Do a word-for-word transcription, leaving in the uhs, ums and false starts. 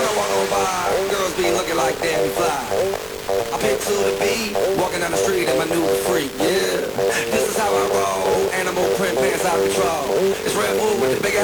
When I walk on by, girls be looking like damn me fly. I pick to the beat, walking down the street in my new freak, yeah. This is how I roll, animal print pants out of control. It's Red Bull with the big